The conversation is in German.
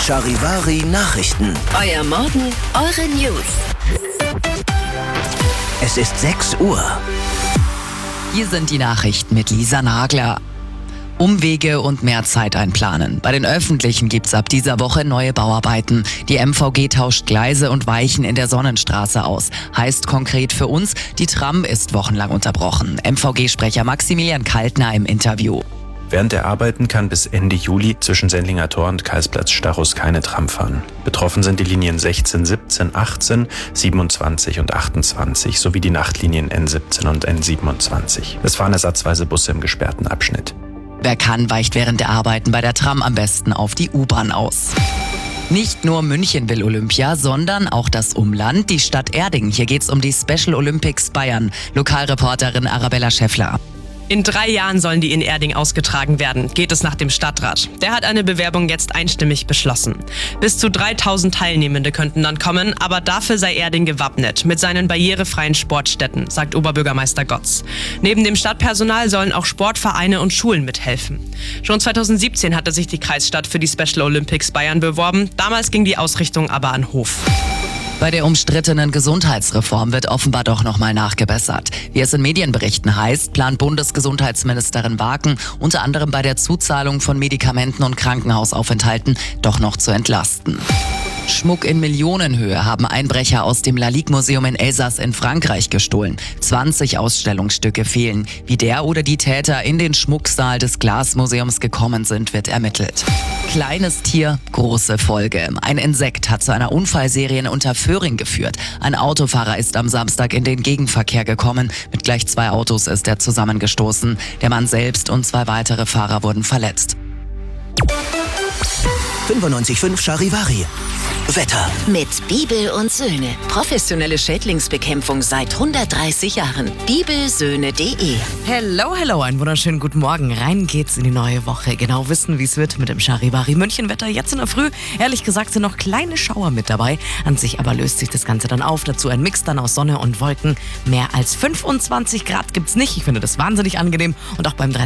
Charivari Nachrichten. Euer Morgen, eure News. Es ist 6 Uhr. Hier sind die Nachrichten mit Lisa Nagler. Umwege und mehr Zeit einplanen. Bei den Öffentlichen gibt's ab dieser Woche neue Bauarbeiten. Die MVG tauscht Gleise und Weichen in der Sonnenstraße aus. Heißt konkret für uns, die Tram ist wochenlang unterbrochen. MVG-Sprecher Maximilian Kaltner im Interview. Während der Arbeiten kann bis Ende Juli zwischen Sendlinger Tor und Karlsplatz-Stachus keine Tram fahren. Betroffen sind die Linien 16, 17, 18, 27 und 28 sowie die Nachtlinien N17 und N27. Es fahren ersatzweise Busse im gesperrten Abschnitt. Wer kann, weicht während der Arbeiten bei der Tram am besten auf die U-Bahn aus. Nicht nur München will Olympia, sondern auch das Umland, die Stadt Erding. Hier geht's um die Special Olympics Bayern. Lokalreporterin Arabella Schäffler. In 3 Jahren sollen die in Erding ausgetragen werden, geht es nach dem Stadtrat. Der hat eine Bewerbung jetzt einstimmig beschlossen. Bis zu 3000 Teilnehmende könnten dann kommen, aber dafür sei Erding gewappnet mit seinen barrierefreien Sportstätten, sagt Oberbürgermeister Gotz. Neben dem Stadtpersonal sollen auch Sportvereine und Schulen mithelfen. Schon 2017 hatte sich die Kreisstadt für die Special Olympics Bayern beworben, damals ging die Ausrichtung aber an Hof. Bei der umstrittenen Gesundheitsreform wird offenbar doch nochmal nachgebessert. Wie es in Medienberichten heißt, plant Bundesgesundheitsministerin Waken unter anderem bei der Zuzahlung von Medikamenten und Krankenhausaufenthalten doch noch zu entlasten. Schmuck in Millionenhöhe haben Einbrecher aus dem Lalique-Museum in Elsass in Frankreich gestohlen. 20 Ausstellungsstücke fehlen. Wie der oder die Täter in den Schmucksaal des Glasmuseums gekommen sind, wird ermittelt. Kleines Tier, große Folge. Ein Insekt hat zu einer Unfallserie in Unterföhring geführt. Ein Autofahrer ist am Samstag in den Gegenverkehr gekommen. Mit gleich 2 Autos ist er zusammengestoßen. Der Mann selbst und 2 weitere Fahrer wurden verletzt. 95.5 Charivari. Wetter. Mit Bibel und Söhne. Professionelle Schädlingsbekämpfung seit 130 Jahren. Bibelsöhne.de. Hello, einen wunderschönen guten Morgen. Rein geht's in die neue Woche. Genau wissen, wie es wird mit dem Charivari München-Wetter. Jetzt in der Früh, ehrlich gesagt, sind noch kleine Schauer mit dabei. An sich aber löst sich das Ganze dann auf. Dazu ein Mix dann aus Sonne und Wolken. Mehr als 25 Grad gibt's nicht. Ich finde das wahnsinnig angenehm. Und auch beim